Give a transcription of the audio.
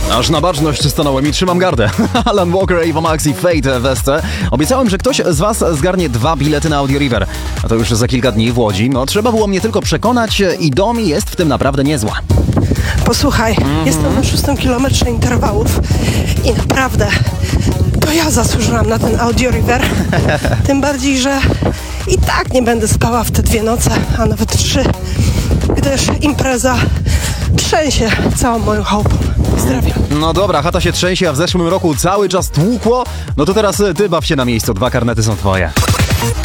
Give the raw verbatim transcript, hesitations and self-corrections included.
Aż na baczność stanąłem i trzymam gardę. Alan Walker, Ava Max i Fate w Esce. Obiecałem, że ktoś z was zgarnie dwa bilety na Audio River. A to już za kilka dni w Łodzi. No trzeba było mnie tylko przekonać i Domi jest w tym naprawdę niezła. Posłuchaj, mm-hmm. jestem na szóstym kilometrze interwałów i naprawdę to ja zasłużyłam na ten Audio River. Tym bardziej, że i tak nie będę spała w te dwie noce, a nawet trzy, gdyż impreza trzęsie całą moją chałupą. Pozdrawiam. No dobra, chata się trzęsie, a w zeszłym roku cały czas tłukło. No to teraz ty baw się na miejscu, dwa karnety są twoje.